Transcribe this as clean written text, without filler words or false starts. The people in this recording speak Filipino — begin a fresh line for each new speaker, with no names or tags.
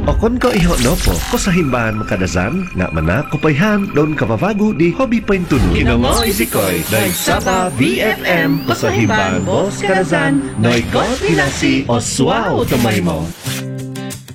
O kung ko iho no po, ko sa himbahan makadasan, nga mana kupayhan, doon kababago di hobby point tuno. Kinongo isikoy, noy sapa BFM, ko sa himbahan boss kadazan, noy God pinasi, o swao tumay mo.